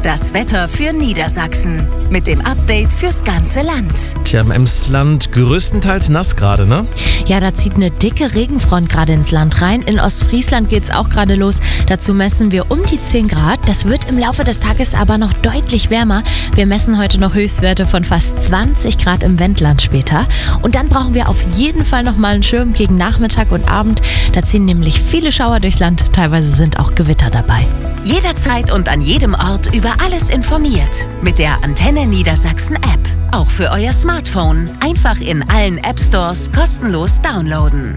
das Wetter für Niedersachsen. Mit dem Update fürs ganze Land. Tja, im Emsland größtenteils nass gerade, ne? Ja, da zieht eine dicke Regenfront gerade ins Land rein. In Ostfriesland geht's auch gerade los. Dazu messen wir um die 10 Grad. Das wird im Laufe des Tages aber noch deutlich wärmer. Wir messen heute noch Höchstwerte von fast 20 Grad im Wendland später. Und dann brauchen wir auf jeden Fall noch mal einen Schirm gegen Nachmittag und Abend. Da ziehen nämlich viele Schauer durchs Land. Teilweise sind auch Gewitter dabei. Jederzeit und an jedem Ort über alles informiert. Mit der Antenne Niedersachsen App. Auch für euer Smartphone. Einfach in allen App Stores kostenlos downloaden.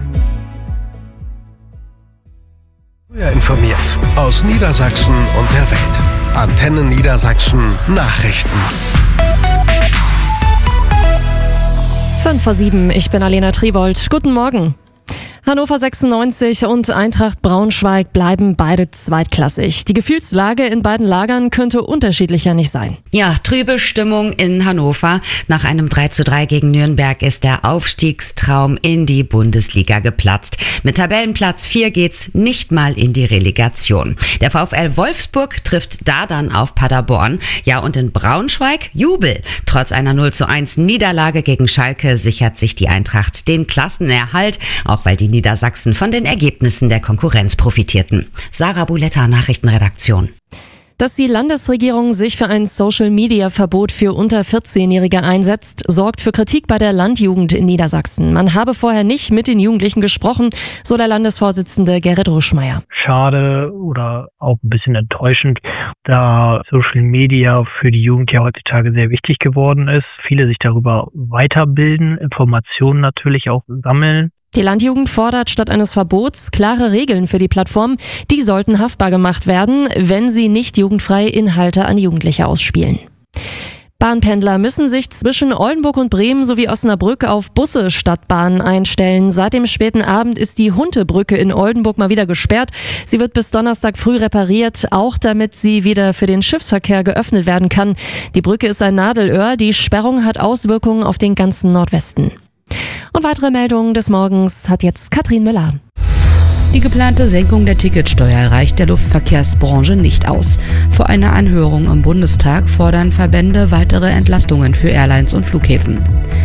Informiert aus Niedersachsen und der Welt. Antenne Niedersachsen Nachrichten. 5:07, ich bin Alena Triwold. Guten Morgen. Hannover 96 und Eintracht Braunschweig bleiben beide zweitklassig. Die Gefühlslage in beiden Lagern könnte unterschiedlicher nicht sein. Ja, trübe Stimmung in Hannover. Nach einem 3:3 gegen Nürnberg ist der Aufstiegstraum in die Bundesliga geplatzt. Mit Tabellenplatz 4 geht's nicht mal in die Relegation. Der VfL Wolfsburg trifft da dann auf Paderborn. Ja, und in Braunschweig Jubel. Trotz einer 0:1 Niederlage gegen Schalke sichert sich die Eintracht den Klassenerhalt, auch weil die Niedersachsen von den Ergebnissen der Konkurrenz profitierten. Sarah Buletta, Nachrichtenredaktion. Dass die Landesregierung sich für ein Social-Media-Verbot für unter 14-Jährige einsetzt, sorgt für Kritik bei der Landjugend in Niedersachsen. Man habe vorher nicht mit den Jugendlichen gesprochen, so der Landesvorsitzende Gerrit Ruschmeier. Schade oder auch ein bisschen enttäuschend, da Social Media für die Jugend ja heutzutage sehr wichtig geworden ist. Viele sich darüber weiterbilden, Informationen natürlich auch sammeln. Die Landjugend fordert statt eines Verbots klare Regeln für die Plattform. Die sollten haftbar gemacht werden, wenn sie nicht jugendfreie Inhalte an Jugendliche ausspielen. Bahnpendler müssen sich zwischen Oldenburg und Bremen sowie Osnabrück auf Busse statt Bahnen einstellen. Seit dem späten Abend ist die Huntebrücke in Oldenburg mal wieder gesperrt. Sie wird bis Donnerstag früh repariert, auch damit sie wieder für den Schiffsverkehr geöffnet werden kann. Die Brücke ist ein Nadelöhr. Die Sperrung hat Auswirkungen auf den ganzen Nordwesten. Und weitere Meldungen des Morgens hat jetzt Katrin Müller. Die geplante Senkung der Ticketsteuer reicht der Luftverkehrsbranche nicht aus. Vor einer Anhörung im Bundestag fordern Verbände weitere Entlastungen für Airlines und Flughäfen.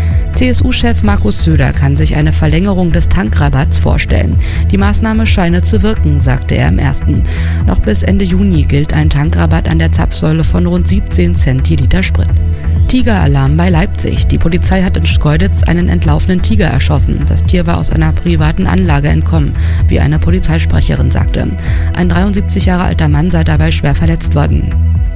CSU-Chef Markus Söder kann sich eine Verlängerung des Tankrabatts vorstellen. Die Maßnahme scheine zu wirken, sagte er im Ersten. Noch bis Ende Juni gilt ein Tankrabatt an der Zapfsäule von rund 17 Cent je Liter Sprit. Tigeralarm bei Leipzig. Die Polizei hat in Schkeuditz einen entlaufenen Tiger erschossen. Das Tier war aus einer privaten Anlage entkommen, wie eine Polizeisprecherin sagte. Ein 73 Jahre alter Mann sei dabei schwer verletzt worden.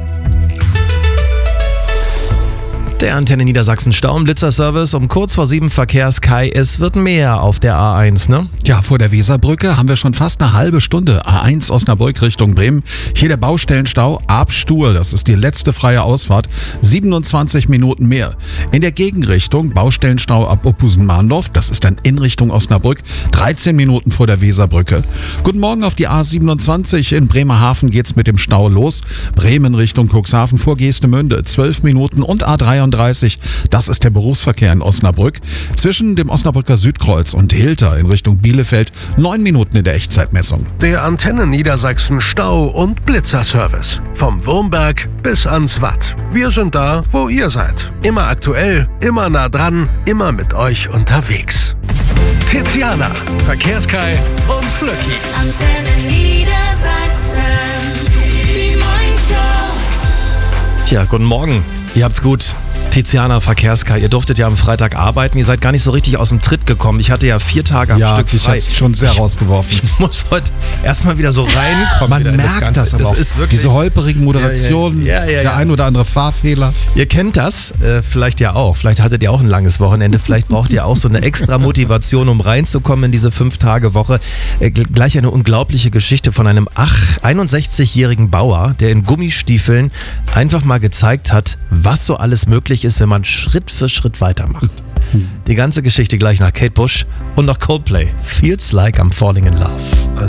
Der Antenne Niedersachsen Stau-und-Blitzer-Service um kurz vor 7 Verkehrs-Kai. Es wird mehr auf der A1, ne? Ja, vor der Weserbrückke haben wir schon fast eine halbe Stunde. A1 Osnabrück Richtung Bremen. Hier der Baustellenstau ab Stuhl. Das ist die letzte freie Ausfahrt. 27 Minuten mehr. In der Gegenrichtung Baustellenstau ab Oppusen-Mahndorf. Das ist dann in Richtung Osnabrück. 13 Minuten vor der Weserbrücke. Guten Morgen auf die A27. In Bremerhaven geht's mit dem Stau los. Bremen Richtung Cuxhaven vor Geestemünde. 12 Minuten und A33. Das ist der Berufsverkehr in Osnabrück. Zwischen dem Osnabrücker Südkreuz und Hilter in Richtung Bielefeld 9 Minuten in der Echtzeitmessung. Der Antenne Niedersachsen Stau- und Blitzerservice. Vom Wurmberg bis ans Watt. Wir sind da, wo ihr seid. Immer aktuell, immer nah dran, immer mit euch unterwegs. Tiziana, Verkehrskai und Flöcki. Antenne Niedersachsen. Die Morningshow. Tja, guten Morgen. Ihr habt's gut. Tiziana, Verkehrskai, ihr durftet ja am Freitag arbeiten. Ihr seid gar nicht so richtig aus dem Tritt gekommen. Ich hatte ja 4 Tage am Stück frei. Ja, ich hab's schon sehr rausgeworfen. Ich muss heute erstmal wieder so reinkommen. Man merkt das aber auch. Ist wirklich diese holprigen Moderationen, der ein oder andere Fahrfehler. Ihr kennt das, vielleicht ja auch. Vielleicht hattet ihr auch ein langes Wochenende. Vielleicht braucht ihr auch so eine extra Motivation, um reinzukommen in diese 5-Tage-Woche. Gleich eine unglaubliche Geschichte von einem 61-jährigen Bauer, der in Gummistiefeln einfach mal gezeigt hat, was so alles möglich ist, wenn man Schritt für Schritt weitermacht. Die ganze Geschichte gleich nach Kate Bush und nach Coldplay. Feels like I'm falling in love.